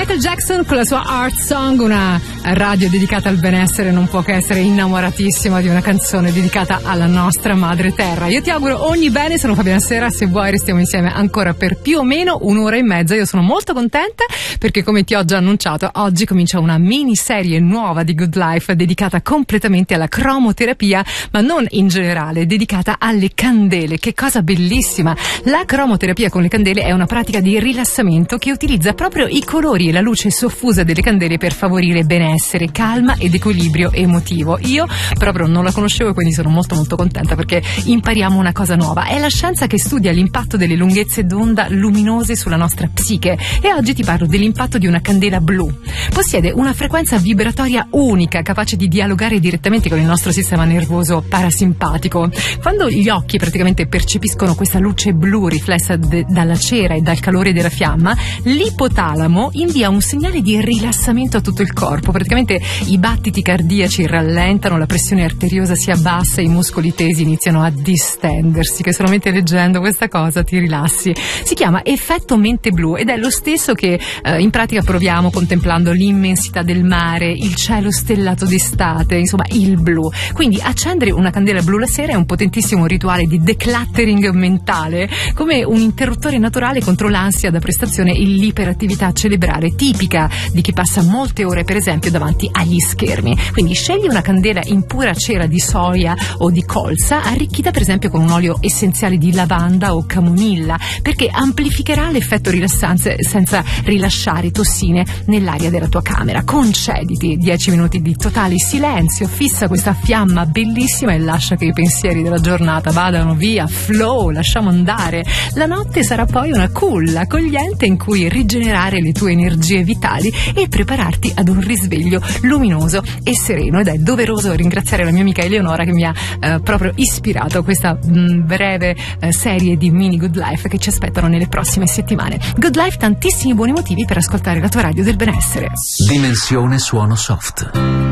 Michael Jackson con la sua Art Song, una radio dedicata al benessere non può che essere innamoratissima di una canzone dedicata alla nostra madre terra. Io ti auguro ogni bene, sono Fabiana Sera, se vuoi restiamo insieme ancora per più o meno un'ora e mezza. Io sono molto contenta perché, come ti ho già annunciato, oggi comincia una miniserie nuova di Good Life dedicata completamente alla cromoterapia, ma non in generale, dedicata alle candele. Che cosa bellissima! La cromoterapia con le candele è una pratica di rilassamento che utilizza proprio i colori e la luce soffusa delle candele per favorire benessere, calma ed equilibrio emotivo. Io proprio non la conoscevo e quindi sono molto contenta perché impariamo una cosa nuova. È la scienza che studia l'impatto delle lunghezze d'onda luminose sulla nostra psiche e oggi ti parlo dell'impatto di una candela blu. Possiede una frequenza vibratoria unica, capace di dialogare direttamente con il nostro sistema nervoso parasimpatico. Quando gli occhi praticamente percepiscono questa luce blu riflessa dalla cera e dal calore della fiamma, l'ipotalamo invia un segnale di rilassamento a tutto il corpo. Praticamente i battiti cardiaci rallentano, la pressione arteriosa si abbassa, i muscoli tesi iniziano a distendersi, che solamente leggendo questa cosa ti rilassi. Si chiama effetto mente blu ed è lo stesso che in pratica proviamo contemplando l'immensità del mare, il cielo stellato d'estate, insomma il blu. Quindi accendere una candela blu la sera è un potentissimo rituale di decluttering mentale, come un interruttore naturale contro l'ansia da prestazione e l'iperattività cerebrale tipica di chi passa molte ore per esempio davanti agli schermi. Quindi scegli una candela in pura cera di soia o di colza, arricchita per esempio con un olio essenziale di lavanda o camomilla, perché amplificherà l'effetto rilassante senza rilasciare tossine nell'aria della tua camera. Concediti 10 minuti di totale silenzio, fissa questa fiamma bellissima e lascia che i pensieri della giornata vadano via, flow, lasciamo andare. La notte sarà poi una culla accogliente in cui rigenerare le tue energie vitali e prepararti ad un risveglio luminoso e sereno. Ed è doveroso ringraziare la mia amica Eleonora che mi ha proprio ispirato a questa breve serie di mini Good Life che ci aspettano nelle prossime settimane. Good Life, tantissimi buoni motivi per ascoltare la tua radio del benessere. Dimensione suono soft.